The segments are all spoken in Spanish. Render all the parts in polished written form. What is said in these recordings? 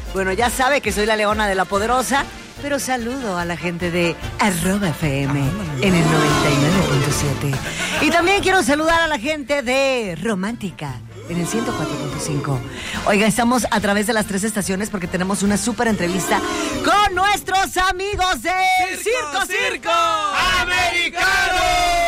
Bueno, ya sabe que soy la Leona de la Poderosa, pero saludo a la gente de @FM en el 99.7. Y también quiero saludar a la gente de Romántica en el 104.5. Oiga, estamos a través de las 3 estaciones porque tenemos una súper entrevista con nuestros amigos de Circo Americano.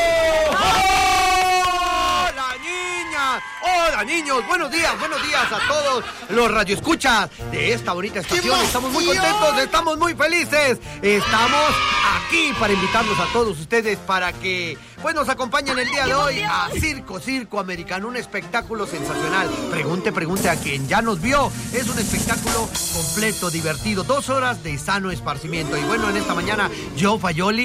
Hola niños, buenos días a todos los radioescuchas de esta bonita estación. Estamos muy contentos, estamos muy felices. Estamos aquí para invitarlos a todos ustedes para que nos acompañen el día de hoy a Circo Americano, un espectáculo sensacional. Pregunte a quien ya nos vio. Es un espectáculo completo, divertido, 2 horas de sano esparcimiento. Y bueno, en esta mañana yo, Fayoli,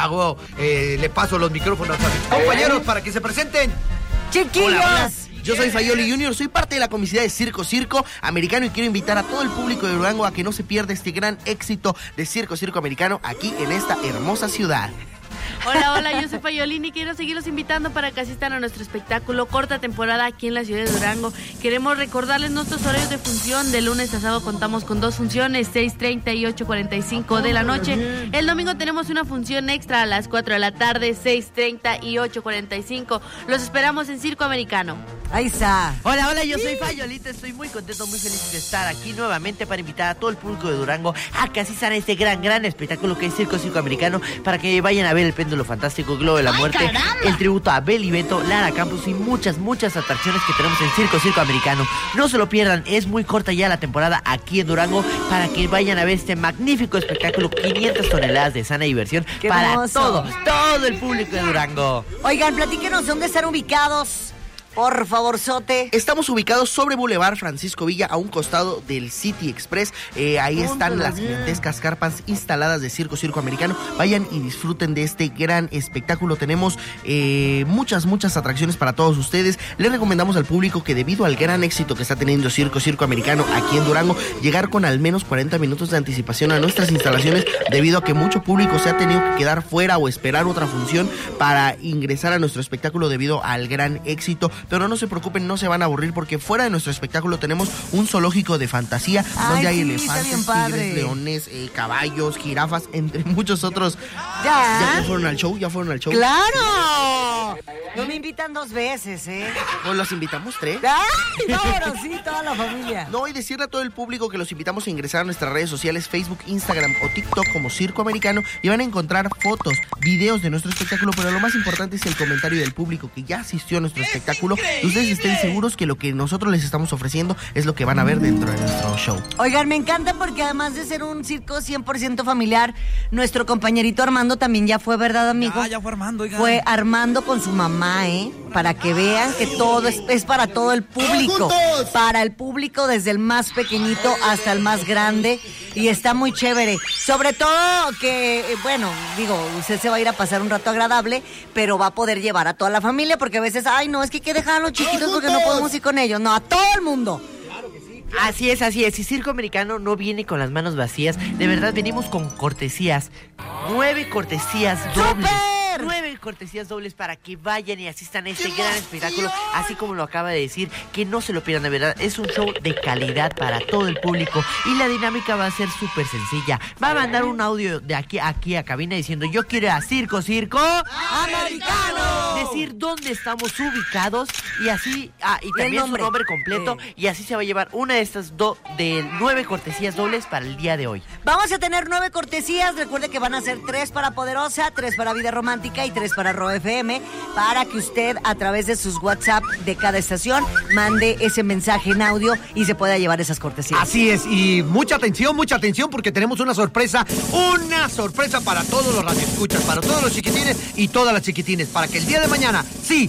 le paso los micrófonos a mis compañeros para que se presenten. ¡Chiquillos! Hola. Yo soy Fayoli Junior, soy parte de la comicidad de Circo Americano y quiero invitar a todo el público de Durango a que no se pierda este gran éxito de Circo Americano aquí en esta hermosa ciudad. Hola, yo soy Fayolini y quiero seguirlos invitando para que asistan a nuestro espectáculo corta temporada aquí en la ciudad de Durango. Queremos recordarles nuestros horarios de función. De lunes a sábado contamos con 2 funciones, 6:30 y 8:45 de la noche. El domingo tenemos una función extra a las 4 de la tarde, 6:30 y 8:45. Los esperamos en Circo Americano. Ahí está. Hola, yo soy Fayolita, estoy muy contento, muy feliz de estar aquí nuevamente para invitar a todo el público de Durango a que asistan a este gran espectáculo que es Circo Americano, para que vayan a ver el péndulo fantástico, Globo de la Muerte, ¡caramba! El tributo a Beli Beto, Lara Campos y muchas atracciones que tenemos en Circo Americano. No se lo pierdan, es muy corta ya la temporada aquí en Durango para que vayan a ver este magnífico espectáculo, 500 toneladas de sana diversión para todo el público de Durango. Oigan, platíquenos dónde están ubicados. Por favor, Sote. Estamos ubicados sobre Boulevard Francisco Villa, a un costado del City Express. Ahí están las gigantescas carpas instaladas de Circo Americano. Vayan y disfruten de este gran espectáculo. Tenemos muchas atracciones para todos ustedes. Les recomendamos al público que, debido al gran éxito que está teniendo Circo Americano aquí en Durango, llegar con al menos 40 minutos de anticipación a nuestras instalaciones, debido a que mucho público se ha tenido que quedar fuera o esperar otra función para ingresar a nuestro espectáculo debido al gran éxito. Pero no se preocupen, no se van a aburrir, porque fuera de nuestro espectáculo tenemos un zoológico de fantasía donde hay elefantes, tigres, leones, caballos, jirafas, entre muchos otros. ¿Ya fueron al show? ¡Claro! No me invitan 2 veces, ¿eh? Pues los invitamos 3. ¡Ay, no, pero sí, toda la familia! No, y decirle a todo el público que los invitamos a ingresar a nuestras redes sociales, Facebook, Instagram o TikTok como Circo Americano, y van a encontrar fotos, videos de nuestro espectáculo, pero lo más importante es el comentario del público que ya asistió a nuestro espectáculo. Y ustedes estén seguros que lo que nosotros les estamos ofreciendo es lo que van a ver dentro de nuestro show. Oigan, me encanta porque además de ser un circo 100% familiar, nuestro compañerito Armando también ya fue, ¿verdad, amigo? Ya fue Armando, oigan. Fue Armando con su mamá, para que vean que todo es para todo el público. Para el público, desde el más pequeñito hasta el más grande. Y está muy chévere. Sobre todo que, usted se va a ir a pasar un rato agradable, pero va a poder llevar a toda la familia, porque a veces, es que hay que dejar a los chiquitos porque no podemos ir con ellos. No, a todo el mundo. Así es. Y Circo Americano no viene con las manos vacías. De verdad, venimos con cortesías. 9 cortesías dobles. ¡Súper! 9 cortesías dobles para que vayan y asistan a este gran espectáculo, así como lo acaba de decir, que no se lo pierdan, de verdad. Es un show de calidad para todo el público y la dinámica va a ser súper sencilla. Va a mandar un audio de aquí a cabina diciendo: yo quiero ir a Circo Americano. Decir dónde estamos ubicados y así, y también su nombre completo, y así se va a llevar una de estas 9 cortesías dobles para el día de hoy. Vamos a tener 9 cortesías. Recuerde que van a ser 3 para Poderosa, 3 para Vida Romántica y 3 para RoFM, para que usted a través de sus WhatsApp de cada estación mande ese mensaje en audio y se pueda llevar esas cortesías. Así es, y mucha atención, porque tenemos una sorpresa para todos los radioescuchas, para todos los chiquitines y todas las chiquitines, para que el día de mañana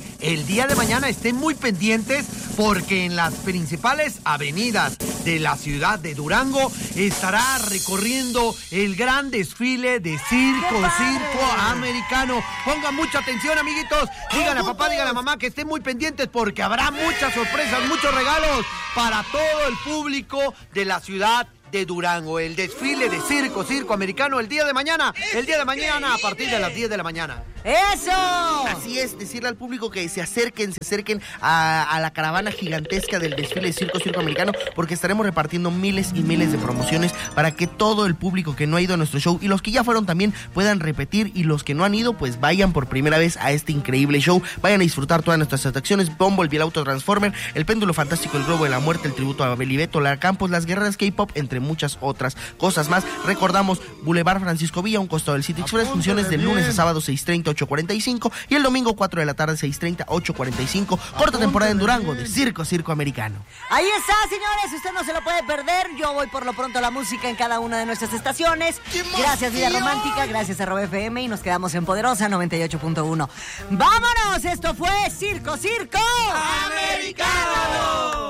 estén muy pendientes, porque en las principales avenidas de la ciudad de Durango estará recorriendo el gran desfile de Circo Americano. Pongan mucha atención, amiguitos. Díganle a papá, díganle a mamá que estén muy pendientes, porque habrá muchas sorpresas, muchos regalos para todo el público de la ciudad de Durango. El desfile de Circo Americano el día de mañana a partir de las 10 de la mañana. ¡Eso! Así es, decirle al público que se acerquen a la caravana gigantesca del desfile de Circo Americano, porque estaremos repartiendo miles y miles de promociones para que todo el público que no ha ido a nuestro show y los que ya fueron también puedan repetir, y los que no han ido pues vayan por primera vez a este increíble show, vayan a disfrutar todas nuestras atracciones: Bumblebee, el auto Transformer, el péndulo fantástico, el globo de la muerte, el tributo a Belibeto, Lara Campos, las guerreras K-pop, entre muchas otras cosas más. Recordamos, Boulevard Francisco Villa, a un costado del City Express, funciones del lunes a sábado 6:30, 8:45 y el domingo 4 de la tarde 6:30, 8:45, corta temporada en Durango de Circo Americano. Ahí está, señores, usted no se lo puede perder. Yo voy por lo pronto a la música en cada una de nuestras estaciones. Gracias, Vida Romántica, gracias a @FM, y nos quedamos en Poderosa 98.1. ¡Vámonos! Esto fue Circo Americano.